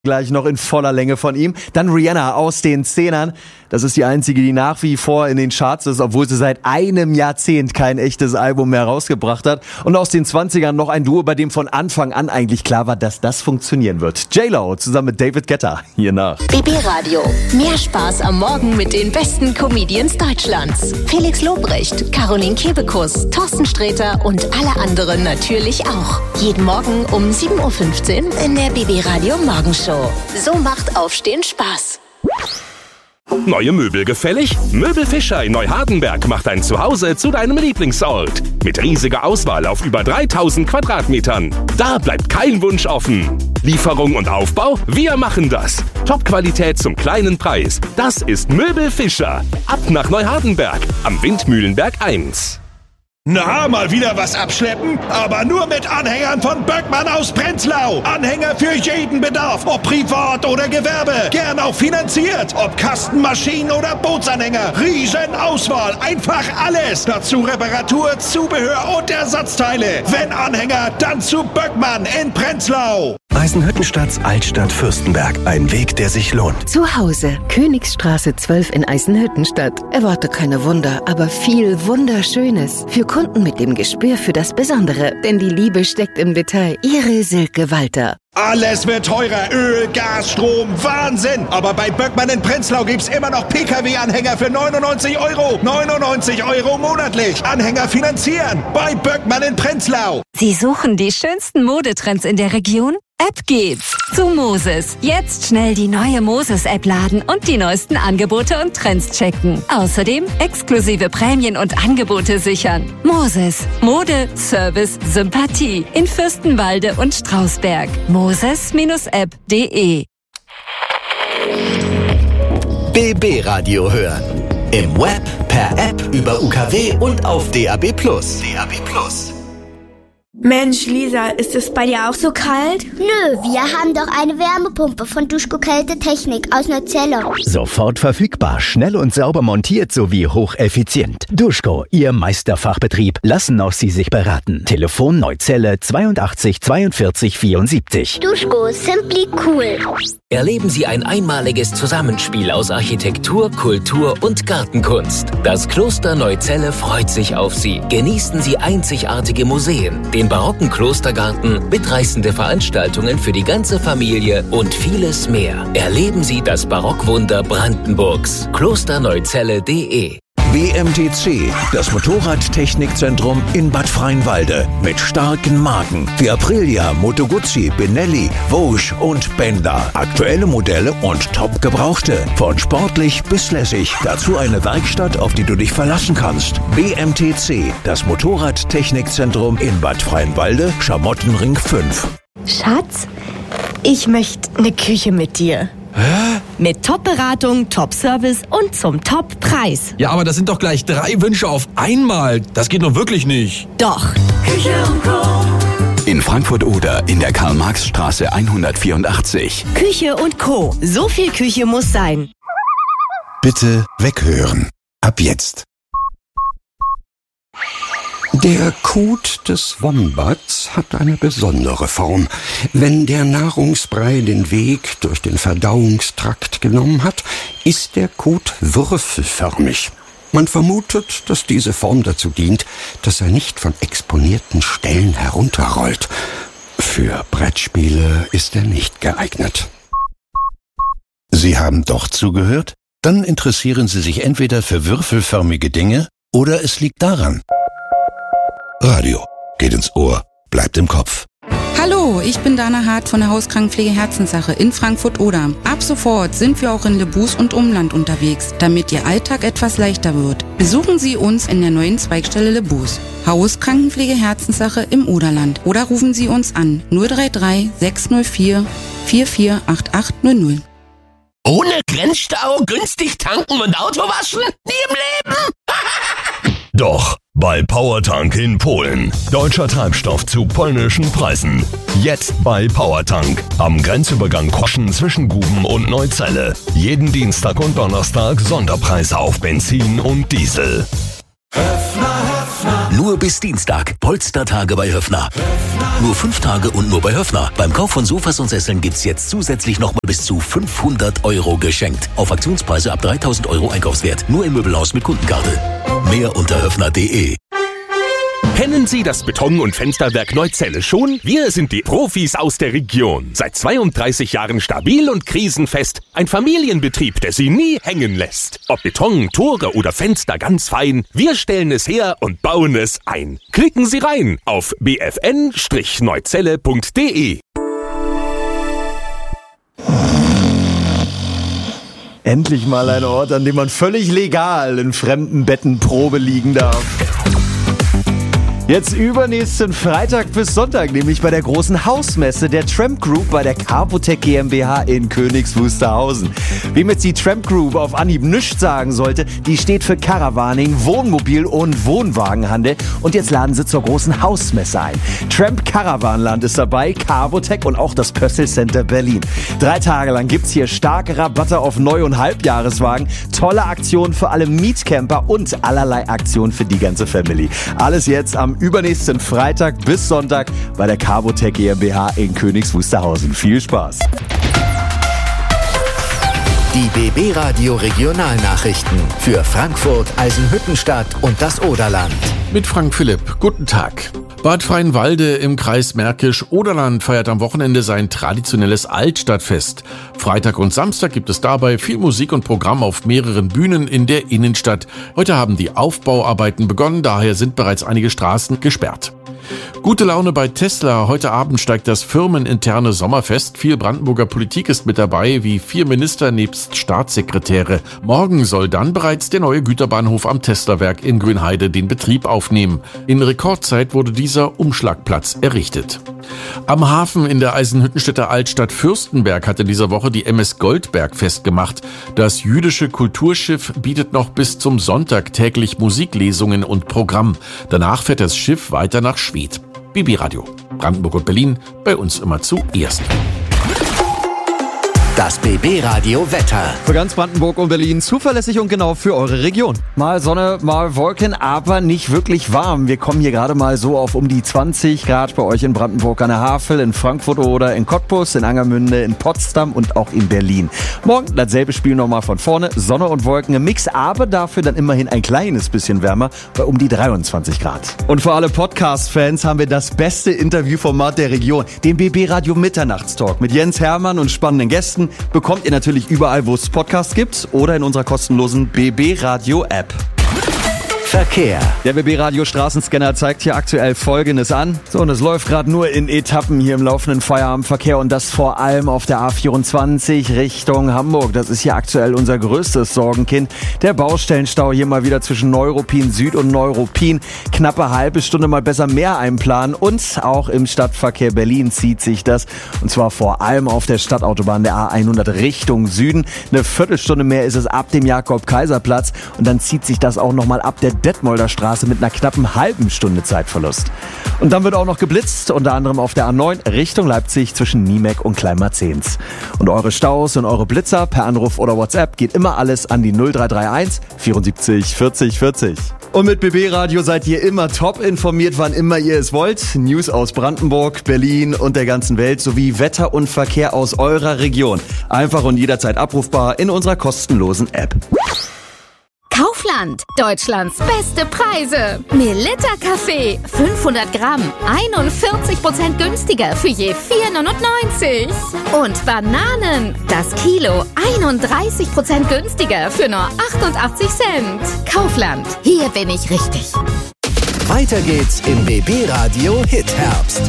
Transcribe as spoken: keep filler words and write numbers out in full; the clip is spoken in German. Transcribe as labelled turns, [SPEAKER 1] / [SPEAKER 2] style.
[SPEAKER 1] Gleich noch in voller Länge von ihm. Dann Rihanna aus den Zehnern. Das ist die einzige, die nach wie vor in den Charts ist, obwohl sie seit einem Jahrzehnt kein echtes Album mehr rausgebracht hat. Und aus den zwanzigern noch ein Duo, bei dem von Anfang an eigentlich klar war, dass das funktionieren wird. J-Lo zusammen mit David Guetta. Hier nach.
[SPEAKER 2] B B Radio. Mehr Spaß am Morgen mit den besten Comedians Deutschlands. Felix Lobrecht, Caroline Kebekus, Thorsten Sträter und alle anderen natürlich auch. Jeden Morgen um sieben Uhr fünfzehn in der B B Radio Morgenshow. So macht Aufstehen Spaß.
[SPEAKER 3] Neue Möbel gefällig? Möbel Fischer in Neuhardenberg macht dein Zuhause zu deinem Lieblingsort. Mit riesiger Auswahl auf über dreitausend Quadratmetern. Da bleibt kein Wunsch offen. Lieferung und Aufbau? Wir machen das. Top-Qualität zum kleinen Preis. Das ist Möbel Fischer. Ab nach Neuhardenberg am Windmühlenberg eins.
[SPEAKER 4] Na, mal wieder was abschleppen? Aber nur mit Anhängern von Böckmann aus Prenzlau. Anhänger für jeden Bedarf, ob privat oder Gewerbe. Gern auch finanziert. Ob Kasten, Maschinen oder Bootsanhänger. Riesenauswahl, einfach alles. Dazu Reparatur, Zubehör und Ersatzteile. Wenn Anhänger, dann zu Böckmann in Prenzlau.
[SPEAKER 5] Eisenhüttenstadts Altstadt Fürstenberg. Ein Weg, der sich lohnt.
[SPEAKER 6] Zu Hause. Königsstraße zwölf in Eisenhüttenstadt. Erwarte keine Wunder, aber viel Wunderschönes. Für Kunden mit dem Gespür für das Besondere. Denn die Liebe steckt im Detail. Ihre Silke Walter.
[SPEAKER 4] Alles wird teurer. Öl, Gas, Strom, Wahnsinn. Aber bei Böckmann in Prenzlau gibt's immer noch P K W-Anhänger für neunundneunzig Euro. neunundneunzig Euro monatlich. Anhänger finanzieren. Bei Böckmann in Prenzlau.
[SPEAKER 7] Sie suchen die schönsten Modetrends in der Region? Ab geht's zu Moses. Jetzt schnell die neue Moses-App laden und die neuesten Angebote und Trends checken. Außerdem exklusive Prämien und Angebote sichern. Moses. Mode, Service, Sympathie. In Fürstenwalde und Strausberg. Moses App punkt de.
[SPEAKER 5] B B Radio hören. Im Web, per App, über U K W und auf D A B Plus. D A B Plus.
[SPEAKER 8] Mensch, Lisa, ist es bei dir auch so kalt?
[SPEAKER 9] Nö, wir haben doch eine Wärmepumpe von Duschko Kälte Technik aus Neuzelle.
[SPEAKER 10] Sofort verfügbar, schnell und sauber montiert sowie hocheffizient. Duschko, Ihr Meisterfachbetrieb. Lassen auch Sie sich beraten. Telefon Neuzelle zweiundachtzig zweiundvierzig vierundsiebzig.
[SPEAKER 9] Duschko, simply cool.
[SPEAKER 11] Erleben Sie ein einmaliges Zusammenspiel aus Architektur, Kultur und Gartenkunst. Das Kloster Neuzelle freut sich auf Sie. Genießen Sie einzigartige Museen, den barocken Klostergarten, mitreißende Veranstaltungen für die ganze Familie und vieles mehr. Erleben Sie das Barockwunder Brandenburgs. klosterneuzelle punkt de.
[SPEAKER 5] B M T C, das Motorradtechnikzentrum in Bad Freienwalde. Mit starken Marken wie Aprilia, Moto Guzzi, Benelli, Vosges und Bender. Aktuelle Modelle und top gebrauchte. Von sportlich bis lässig. Dazu eine Werkstatt, auf die du dich verlassen kannst. B M T C, das Motorradtechnikzentrum in Bad Freienwalde, Schamottenring fünf.
[SPEAKER 12] Schatz, ich möchte eine Küche mit dir.
[SPEAKER 13] Hä?
[SPEAKER 12] Mit Top-Beratung, Top-Service und zum Top-Preis.
[SPEAKER 13] Ja, aber das sind doch gleich drei Wünsche auf einmal. Das geht doch wirklich nicht.
[SPEAKER 12] Doch.
[SPEAKER 14] Küche und Co.
[SPEAKER 15] In Frankfurt-Oder in der Karl-Marx-Straße hundertvierundachtzig.
[SPEAKER 12] Küche und Co. So viel Küche muss sein.
[SPEAKER 16] Bitte weghören. Ab jetzt. Der Kot des Wombats hat eine besondere Form. Wenn der Nahrungsbrei den Weg durch den Verdauungstrakt genommen hat, ist der Kot würfelförmig. Man vermutet, dass diese Form dazu dient, dass er nicht von exponierten Stellen herunterrollt. Für Brettspiele ist er nicht geeignet.
[SPEAKER 17] Sie haben doch zugehört? Dann interessieren Sie sich entweder für würfelförmige Dinge oder es liegt daran. Radio. Geht ins Ohr, bleibt im Kopf.
[SPEAKER 18] Hallo, ich bin Dana Hart von der Hauskrankenpflege Herzenssache in Frankfurt-Oder. Ab sofort sind wir auch in Lebus und Umland unterwegs, damit Ihr Alltag etwas leichter wird. Besuchen Sie uns in der neuen Zweigstelle Lebus. Hauskrankenpflege Herzenssache im Oderland. Oder rufen Sie uns an null drei drei sechs null vier vier vier acht acht null null.
[SPEAKER 19] Ohne Grenzstau, günstig tanken und Auto waschen? Nie im Leben!
[SPEAKER 3] Doch, bei Powertank in Polen. Deutscher Treibstoff zu polnischen Preisen. Jetzt bei Powertank. Am Grenzübergang Koschen zwischen Guben und Neuzelle. Jeden Dienstag und Donnerstag Sonderpreise auf Benzin und Diesel.
[SPEAKER 14] Höfner, Höfner.
[SPEAKER 11] Nur bis Dienstag. Polstertage bei Höffner. Nur fünf Tage und nur bei Höffner. Beim Kauf von Sofas und Sesseln gibt's jetzt zusätzlich nochmal bis zu fünfhundert Euro geschenkt. Auf Aktionspreise ab dreitausend Euro Einkaufswert. Nur im Möbelhaus mit Kundenkarte. Mehr unter höffner punkt de.
[SPEAKER 3] Kennen Sie das Beton- und Fensterwerk Neuzelle schon? Wir sind die Profis aus der Region. Seit zweiunddreißig Jahren stabil und krisenfest. Ein Familienbetrieb, der Sie nie hängen lässt. Ob Beton, Tore oder Fenster, ganz fein. Wir stellen es her und bauen es ein. Klicken Sie rein auf b f n neuzelle punkt de.
[SPEAKER 1] Endlich mal ein Ort, an dem man völlig legal in fremden Betten Probe liegen darf. Jetzt übernächsten Freitag bis Sonntag, nämlich bei der großen Hausmesse der Tramp Group bei der Carbotec GmbH in Königs Wusterhausen. Wem jetzt die Tramp Group auf Anhieb nichts sagen sollte, die steht für Caravaning, Wohnmobil- und Wohnwagenhandel. Und jetzt laden sie zur großen Hausmesse ein. Tramp Caravanland ist dabei, Carbotec und auch das Pössl Center Berlin. Drei Tage lang gibt's hier starke Rabatte auf Neu- und Halbjahreswagen, tolle Aktionen für alle Mietcamper und allerlei Aktionen für die ganze Family. Alles jetzt am übernächsten Freitag bis Sonntag bei der Carbotec GmbH in Königs Wusterhausen. Viel Spaß!
[SPEAKER 14] Die B B Radio Regionalnachrichten für Frankfurt, Eisenhüttenstadt und das Oderland.
[SPEAKER 20] Mit Frank Philipp. Guten Tag. Bad Freienwalde im Kreis Märkisch-Oderland feiert am Wochenende sein traditionelles Altstadtfest. Freitag und Samstag gibt es dabei viel Musik und Programm auf mehreren Bühnen in der Innenstadt. Heute haben die Aufbauarbeiten begonnen, daher sind bereits einige Straßen gesperrt. Gute Laune bei Tesla. Heute Abend steigt das firmeninterne Sommerfest. Viel Brandenburger Politik ist mit dabei, wie vier Minister nebst Staatssekretäre. Morgen soll dann bereits der neue Güterbahnhof am Teslawerk in Grünheide den Betrieb aufnehmen. In Rekordzeit wurde dieser Umschlagplatz errichtet. Am Hafen in der Eisenhüttenstädter Altstadt Fürstenberg hat in dieser Woche die M S Goldberg festgemacht. Das jüdische Kulturschiff bietet noch bis zum Sonntag täglich Musiklesungen und Programm. Danach fährt das Schiff weiter nach Schwedt. B B Radio. Brandenburg und Berlin, bei uns immer zuerst.
[SPEAKER 14] Das B B Radio Wetter.
[SPEAKER 1] Für ganz Brandenburg und Berlin zuverlässig und genau für eure Region. Mal Sonne, mal Wolken, aber nicht wirklich warm. Wir kommen hier gerade mal so auf um die zwanzig Grad bei euch in Brandenburg an der Havel, in Frankfurt oder in Cottbus, in Angermünde, in Potsdam und auch in Berlin. Morgen dasselbe Spiel nochmal von vorne. Sonne und Wolken im Mix, aber dafür dann immerhin ein kleines bisschen wärmer bei um die dreiundzwanzig Grad. Und für alle Podcast-Fans haben wir das beste Interviewformat der Region, den B B Radio Mitternachtstalk mit Jens Hermann und spannenden Gästen. Bekommt ihr natürlich überall, wo es Podcasts gibt oder in unserer kostenlosen B B Radio App.
[SPEAKER 14] Verkehr.
[SPEAKER 1] Der B B Radio Straßenscanner zeigt hier aktuell Folgendes an. So, und es läuft gerade nur in Etappen hier im laufenden Feierabendverkehr und das vor allem auf der A vierundzwanzig Richtung Hamburg. Das ist hier aktuell unser größtes Sorgenkind. Der Baustellenstau hier mal wieder zwischen Neuruppin Süd und Neuruppin. Knappe halbe Stunde mal besser mehr einplanen und auch im Stadtverkehr Berlin zieht sich das. Und zwar vor allem auf der Stadtautobahn der A hundert Richtung Süden. Eine Viertelstunde mehr ist es ab dem Jakob-Kaiser-Platz und dann zieht sich das auch nochmal ab der Detmolder Straße mit einer knappen halben Stunde Zeitverlust. Und dann wird auch noch geblitzt, unter anderem auf der A neun Richtung Leipzig zwischen Niemek und Kleinmarzens. Und eure Staus und eure Blitzer per Anruf oder WhatsApp geht immer alles an die null drei drei eins vierundsiebzig vierzig vierzig. Und mit B B Radio seid ihr immer top informiert, wann immer ihr es wollt. News aus Brandenburg, Berlin und der ganzen Welt sowie Wetter und Verkehr aus eurer Region. Einfach und jederzeit abrufbar in unserer kostenlosen App.
[SPEAKER 21] Kaufland, Deutschlands beste Preise. Melitta Kaffee, fünfhundert Gramm, einundvierzig Prozent günstiger für je vier neunundneunzig. Und Bananen, das Kilo, einunddreißig Prozent günstiger für nur achtundachtzig Cent. Kaufland, hier bin ich richtig.
[SPEAKER 14] Weiter geht's im B B Radio Hit Herbst.